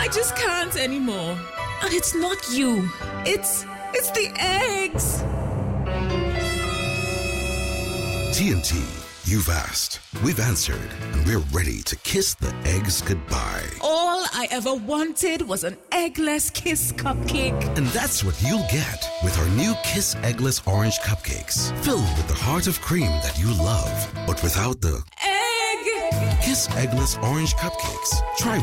I just can't anymore. And it's not you. It's the eggs. TNT, you've asked, we've answered, and we're ready to kiss the eggs goodbye. All I ever wanted was an eggless Kiss cupcake. And that's what you'll get with our new Kiss Eggless Orange Cupcakes. Filled with the heart of cream that you love, but without the Egg! Kiss Eggless Orange Cupcakes. Try